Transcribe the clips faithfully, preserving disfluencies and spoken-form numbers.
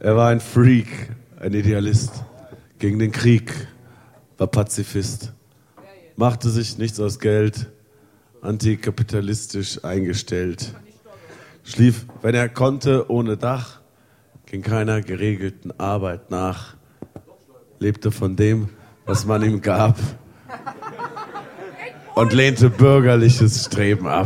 Er war ein Freak, ein Idealist, gegen den Krieg, war Pazifist, machte sich nichts aus Geld, antikapitalistisch eingestellt, schlief, wenn er konnte, ohne Dach, ging keiner geregelten Arbeit nach, lebte von dem, was man ihm gab und lehnte bürgerliches Streben ab.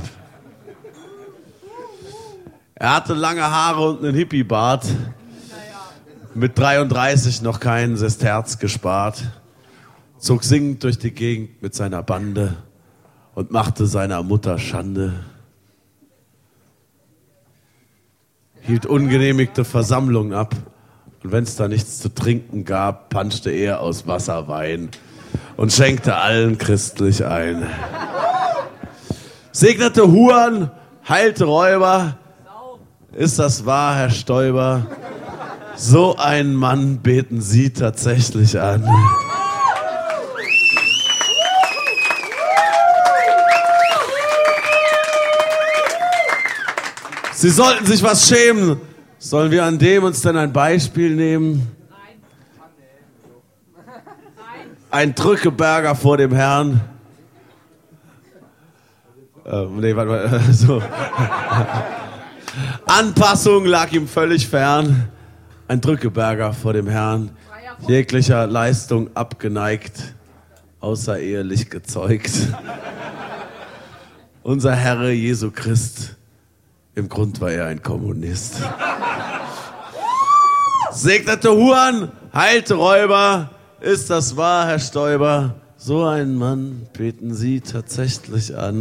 Er hatte lange Haare und einen Hippie-Bart, mit dreiunddreißig noch kein Sesterz gespart, zog singend durch die Gegend mit seiner Bande und machte seiner Mutter Schande. Hielt ungenehmigte Versammlungen ab und wenn es da nichts zu trinken gab, panschte er aus Wasser Wein und schenkte allen christlich ein. Segnete Huren, heilte Räuber, ist das wahr, Herr Stoiber? So einen Mann beten Sie tatsächlich an. Sie sollten sich was schämen. Sollen wir an dem uns denn ein Beispiel nehmen? Ein Drückeberger vor dem Herrn. Ähm, nee, warte mal. So. Anpassung lag ihm völlig fern. Ein Drückeberger vor dem Herrn, jeglicher Leistung abgeneigt, außerehelich gezeugt. Unser Herr Jesu Christ, im Grund war er ein Kommunist. Segnete Huren, heilte Räuber, ist das wahr, Herr Stoiber? So einen Mann beten Sie tatsächlich an.